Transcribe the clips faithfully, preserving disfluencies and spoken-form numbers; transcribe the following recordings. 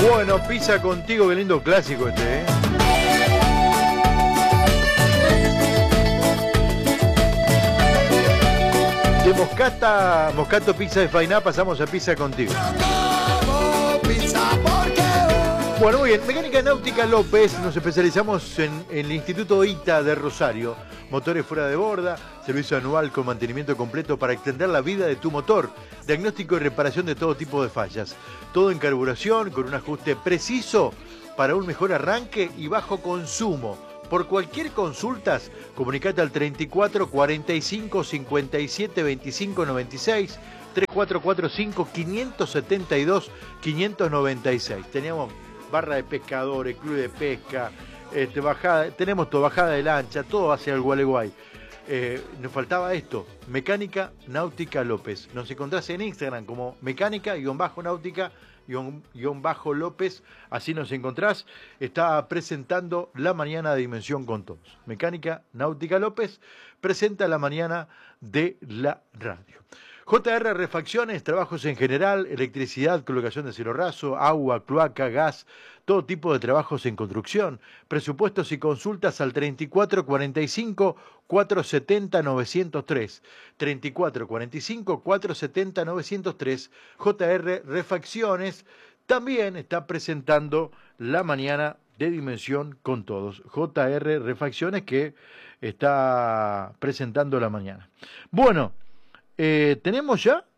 Bueno, Pizza Contigo, qué lindo clásico este, ¿eh? De Moscata, Moscato Pizza de Fainá pasamos a Pizza Contigo. Bueno, muy bien. Mecánica Náutica López, nos especializamos en, en el Instituto I T A de Rosario. Motores fuera de borda, servicio anual con mantenimiento completo para extender la vida de tu motor. Diagnóstico y reparación de todo tipo de fallas. Todo en carburación, con un ajuste preciso para un mejor arranque y bajo consumo. Por cualquier consulta, comunicate al treinta y cuatro cuarenta y cinco cincuenta y siete veinticinco noventa y seis, tres cuatro cuatro cinco quinientos setenta y dos quinientos noventa y seis. Teníamos barra de pescadores, club de pesca, este, bajada, tenemos todo, bajada de lancha, todo hacia el Gualeguay. Eh, nos faltaba esto, Mecánica Náutica López. Nos encontrás en Instagram como mecánica-náutica guión bajo López, así nos encontrás. Está presentando La Mañana de Dimensión con Todos. Mecánica Náutica López presenta La Mañana de la radio. J R Refacciones, trabajos en general, electricidad, colocación de cielo raso, agua, cloaca, gas, todo tipo de trabajos en construcción. Presupuestos y consultas al treinta y cuatro cuarenta y cinco cuatrocientos setenta novecientos tres. treinta y cuatro cuarenta y cinco cuatrocientos setenta novecientos tres. J R Refacciones también está presentando La Mañana de Dimensión con Todos. J R Refacciones que está presentando La Mañana. Bueno. Eh, ¿Tenemos ya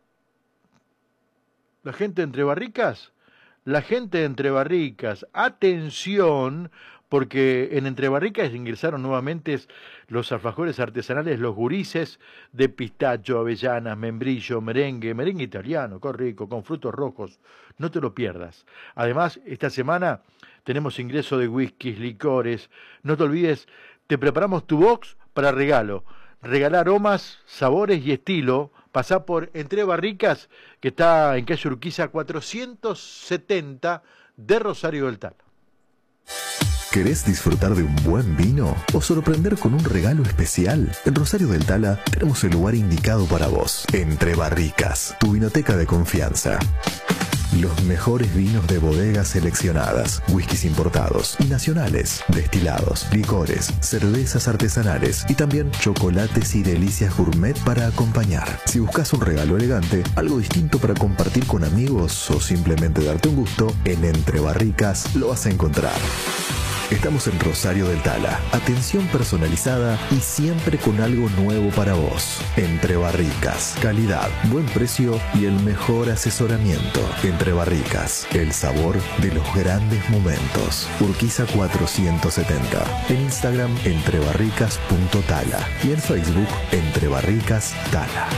la gente de Entre Barricas? La gente de Entre Barricas, atención, porque en Entre Barricas ingresaron nuevamente los alfajores artesanales, los gurises de pistacho, avellanas, membrillo, merengue, merengue italiano, qué rico, con frutos rojos, no te lo pierdas. Además, esta semana tenemos ingreso de whiskies, licores, no te olvides, te preparamos tu box para regalo. Regalar aromas, sabores y estilo. Pasá por Entre Barricas, que está en calle Urquiza cuatrocientos setenta de Rosario del Tala. ¿Querés disfrutar de un buen vino o sorprender con un regalo especial? En Rosario del Tala tenemos el lugar indicado para vos. Entre Barricas, tu vinoteca de confianza. Los mejores vinos de bodegas seleccionadas, whiskies importados y nacionales, destilados, licores, cervezas artesanales y también chocolates y delicias gourmet para acompañar. Si buscas un regalo elegante, algo distinto para compartir con amigos o simplemente darte un gusto, en Entre Barricas lo vas a encontrar. Estamos en Rosario del Tala. Atención personalizada y siempre con algo nuevo para vos. Entre Barricas. Calidad, buen precio y el mejor asesoramiento. Entre Barricas. El sabor de los grandes momentos. Urquiza cuatrocientos setenta. En Instagram, entrebarricas punto tala. Y en Facebook, Entre Barricas Tala.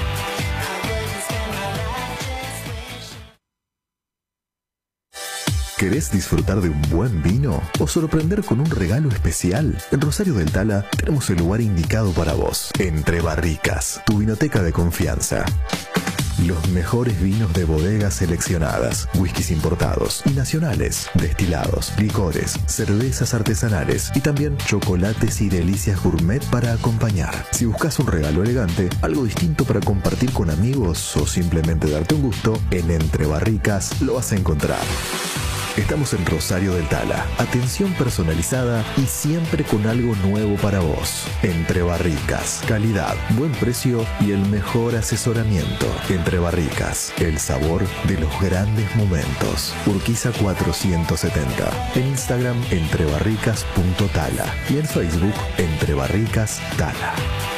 ¿Querés disfrutar de un buen vino o sorprender con un regalo especial? En Rosario del Tala tenemos el lugar indicado para vos. Entre Barricas, tu vinoteca de confianza. Los mejores vinos de bodegas seleccionadas, whiskies importados y nacionales, destilados, licores, cervezas artesanales y también chocolates y delicias gourmet para acompañar. Si buscas un regalo elegante, algo distinto para compartir con amigos o simplemente darte un gusto, en Entre Barricas lo vas a encontrar. Estamos en Rosario del Tala. Atención personalizada y siempre con algo nuevo para vos. Entre Barricas. Calidad, buen precio y el mejor asesoramiento. Entre Barricas. El sabor de los grandes momentos. Urquiza cuatrocientos setenta. En Instagram, entrebarricas punto tala. Y en Facebook, Entre Barricas Tala.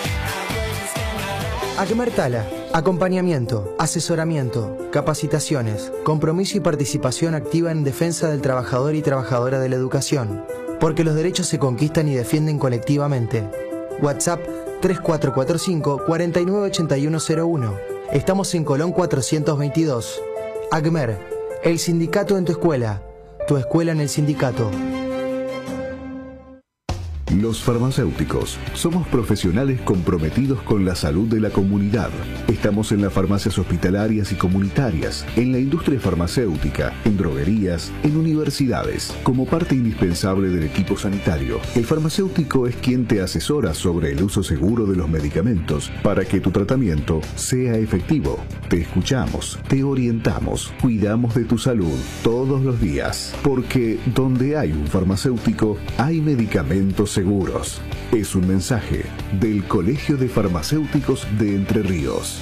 Agmer Tala. Acompañamiento, asesoramiento, capacitaciones, compromiso y participación activa en defensa del trabajador y trabajadora de la educación. Porque los derechos se conquistan y defienden colectivamente. WhatsApp tres cuatro cuatro cinco, cuatro nueve ocho uno cero uno. Estamos en Colón cuatrocientos veintidós. Agmer, el sindicato en tu escuela. Tu escuela en el sindicato. Los farmacéuticos somos profesionales comprometidos con la salud de la comunidad. Estamos en las farmacias hospitalarias y comunitarias, en la industria farmacéutica, en droguerías, en universidades. Como parte indispensable del equipo sanitario, el farmacéutico es quien te asesora sobre el uso seguro de los medicamentos para que tu tratamiento sea efectivo. Te escuchamos, te orientamos, cuidamos de tu salud todos los días, porque donde hay un farmacéutico, hay medicamentos seguros. Seguros. Es un mensaje del Colegio de Farmacéuticos de Entre Ríos.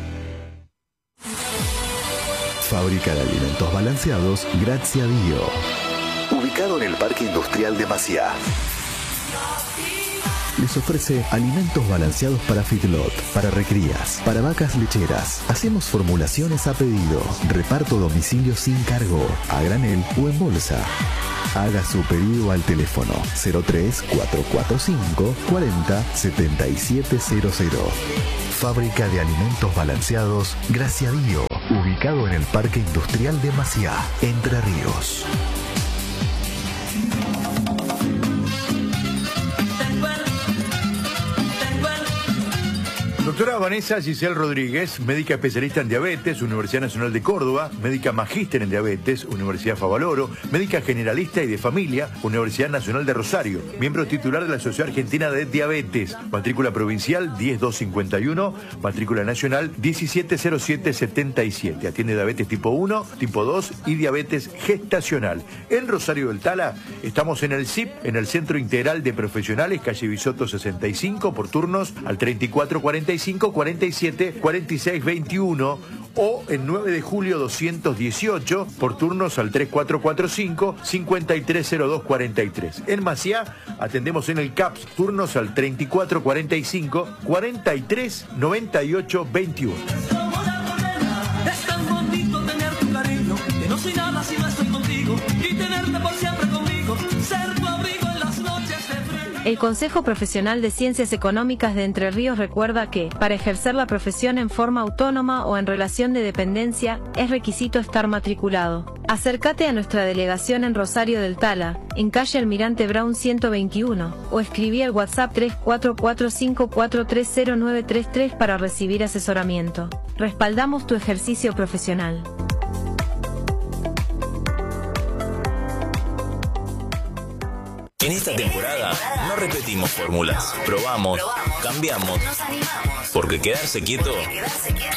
Fábrica de alimentos balanceados Gracia Dio. Ubicado en el Parque Industrial de Maciá. Les ofrece alimentos balanceados para feedlot, para recrías, para vacas lecheras. Hacemos formulaciones a pedido, reparto a domicilio sin cargo, a granel o en bolsa. Haga su pedido al teléfono cero tres cuatro cuatro cinco cuarenta setenta y siete cero cero. Fábrica de alimentos balanceados Gracia Dio, ubicado en el Parque Industrial de Maciá, Entre Ríos. Doctora Vanessa Giselle Rodríguez, médica especialista en diabetes, Universidad Nacional de Córdoba, médica magíster en diabetes, Universidad Favaloro, médica generalista y de familia, Universidad Nacional de Rosario, miembro titular de la Sociedad Argentina de Diabetes, matrícula provincial diez mil doscientos cincuenta y uno, matrícula nacional diecisiete cero siete setenta y siete. Atiende diabetes tipo uno, tipo dos y diabetes gestacional. En Rosario del Tala estamos en el C I P, en el Centro Integral de Profesionales, calle Bisotto sesenta y cinco, por turnos al treinta y cuatro cuarenta y cinco, cuarenta y siete, cuarenta y seis, veintiuno, o en nueve de julio doscientos dieciocho, por turnos al treinta y cuatro cuarenta y cinco, cincuenta y tres cero dos cuarenta y tres. En Maciá atendemos en el C A P S, turnos al treinta y cuatro cuarenta y cinco, cuarenta y tres, noventa y ocho, veintiuno. Es tan bonito tener tu cariño, que no soy nada si no estoy contigo, y tenerte por siempre conmigo, ser tu abrigo en las noches de frío. El Consejo Profesional de Ciencias Económicas de Entre Ríos recuerda que, para ejercer la profesión en forma autónoma o en relación de dependencia, es requisito estar matriculado. Acércate a nuestra delegación en Rosario del Tala, en calle Almirante Brown ciento veintiuno, o escribí al WhatsApp tres cuatro cuatro cinco cuatro tres cero nueve tres tres para recibir asesoramiento. Respaldamos tu ejercicio profesional. En esta temporada no repetimos fórmulas, probamos, cambiamos, porque quedarse quieto